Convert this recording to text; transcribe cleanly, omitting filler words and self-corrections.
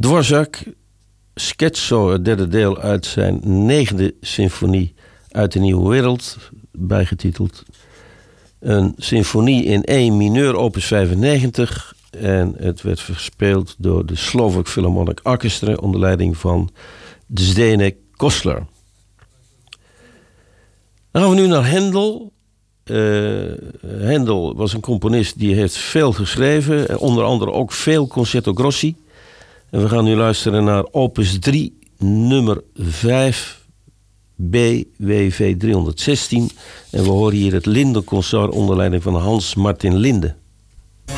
Dvorak, Scherzo, het derde deel uit zijn 9e symfonie uit de Nieuwe Wereld, bijgetiteld. Een symfonie in E mineur, opus 95. En het werd gespeeld door de Slovak Philharmonic Orchestra onder leiding van Zdeněk Kosler. Dan gaan we nu naar Händel. Händel was een componist die heeft veel geschreven. Onder andere ook veel concerto grossi. En we gaan nu luisteren naar opus 3, nummer 5, BWV 316. En we horen hier het Linde-concert onder leiding van Hans Martin Linde.